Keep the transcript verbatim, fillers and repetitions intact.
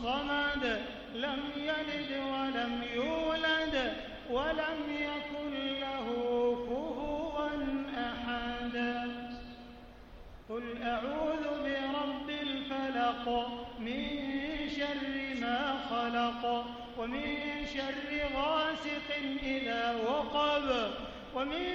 الصمد لم يلد ولم يولد ولم يكن له كفوا أحد. قل أعوذ برب الفلق من شر ما خلق ومن شر غاسق إذا وقب ومن